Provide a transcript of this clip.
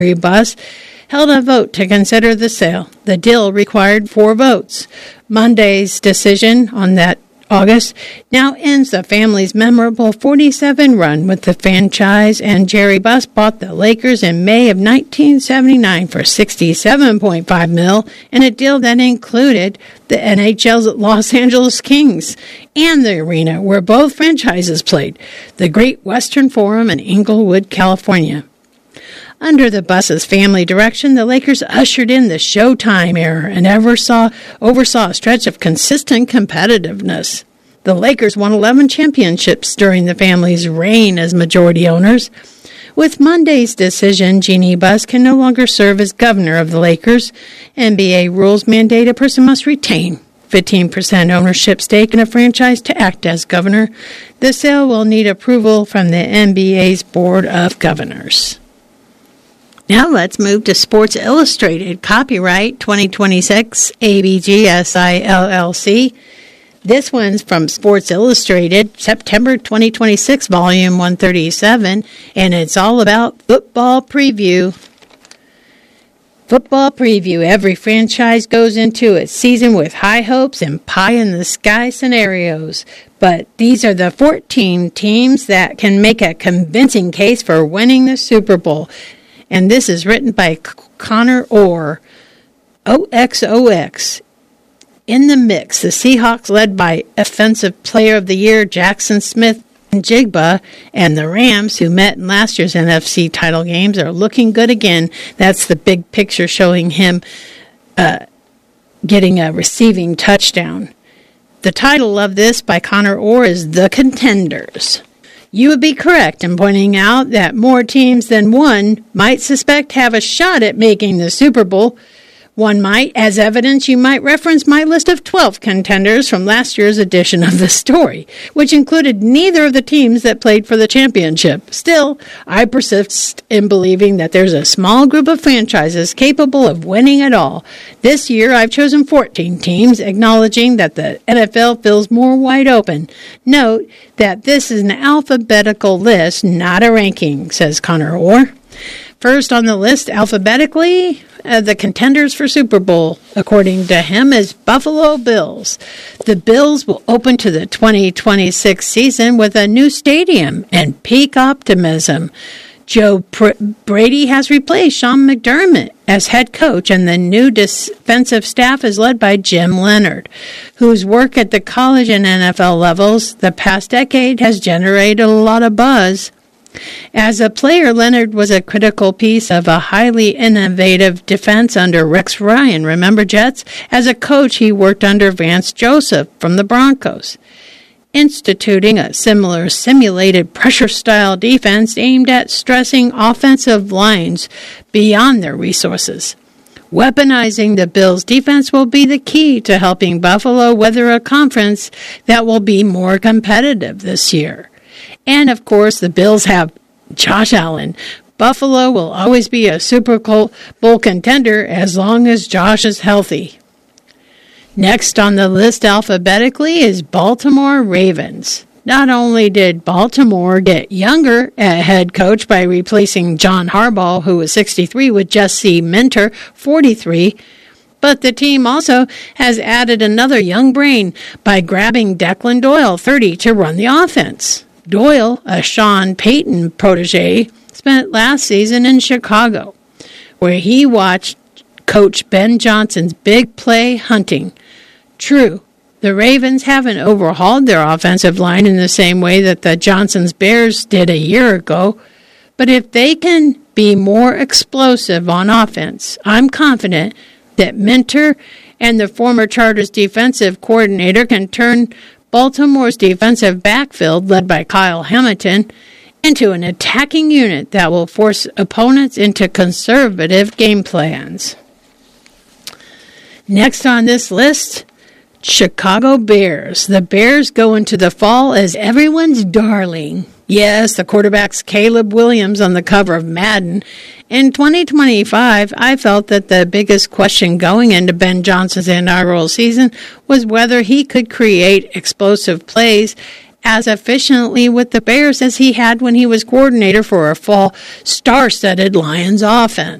Bus held a vote to consider the sale. The deal required 4 votes. Monday's decision on that August now ends the family's memorable 47 run with the franchise, and Jerry Buss bought the Lakers in May of 1979 for $67.5 million in a deal that included the NHL's Los Angeles Kings and the arena where both franchises played, the Great Western Forum in Inglewood, California. Under the Buss's family direction, the Lakers ushered in the Showtime era and oversaw a stretch of consistent competitiveness. The Lakers won 11 championships during the family's reign as majority owners. With Monday's decision, Jeannie Buss can no longer serve as governor of the Lakers. NBA rules mandate a person must retain 15% ownership stake in a franchise to act as governor. The sale will need approval from the NBA's Board of Governors. Now let's move to Sports Illustrated. Copyright 2026 ABGSI LLC. This one's from Sports Illustrated, September 2026, volume 137, and it's all about football preview. Football preview. Every franchise goes into its season with high hopes and pie-in-the-sky scenarios. But these are the 14 teams that can make a convincing case for winning the Super Bowl. And this is written by Connor Orr. OXOX. In the mix, the Seahawks, led by Offensive Player of the Year Jackson Smith-Njigba, and the Rams, who met in last year's NFC title games, are looking good again. That's the big picture showing him getting a receiving touchdown. The title of this by Connor Orr is The Contenders. You would be correct in pointing out that more teams than one might suspect have a shot at making the Super Bowl. One might, as evidence, you might reference my list of 12 contenders from last year's edition of the story, which included neither of the teams that played for the championship. Still, I persist in believing that there's a small group of franchises capable of winning it all. This year, I've chosen 14 teams, acknowledging that the NFL feels more wide open. Note that this is an alphabetical list, not a ranking, says Connor Orr. First on the list, alphabetically, the contenders for Super Bowl, according to him, is Buffalo Bills. The Bills will open to the 2026 season with a new stadium and peak optimism. Joe Brady has replaced Sean McDermott as head coach, and the new defensive staff is led by Jim Leonhard, whose work at the college and NFL levels the past decade has generated a lot of buzz. As a player, Leonhard was a critical piece of a highly innovative defense under Rex Ryan. Remember Jets? As a coach, he worked under Vance Joseph from the Broncos, instituting a similar simulated pressure-style defense aimed at stressing offensive lines beyond their resources. Weaponizing the Bills' defense will be the key to helping Buffalo weather a conference that will be more competitive this year. And, of course, the Bills have Josh Allen. Buffalo will always be a Super Bowl contender as long as Josh is healthy. Next on the list alphabetically is Baltimore Ravens. Not only did Baltimore get younger at head coach by replacing John Harbaugh, who was 63, with Jesse Minter, 43, but the team also has added another young brain by grabbing Declan Doyle, 30, to run the offense. Doyle, a Sean Payton protege, spent last season in Chicago, where he watched Coach Ben Johnson's big play hunting. True, the Ravens haven't overhauled their offensive line in the same way that the Johnson's Bears did a year ago, but if they can be more explosive on offense, I'm confident that Minter and the former Chargers defensive coordinator can turn Baltimore's defensive backfield, led by Kyle Hamilton, into an attacking unit that will force opponents into conservative game plans. Next on this list, Chicago Bears. The Bears go into the fall as everyone's darling. Yes, the quarterback's Caleb Williams on the cover of Madden. In 2025, I felt that the biggest question going into Ben Johnson's inaugural season was whether he could create explosive plays as efficiently with the Bears as he had when he was coordinator for a fall star-studded Lions offense.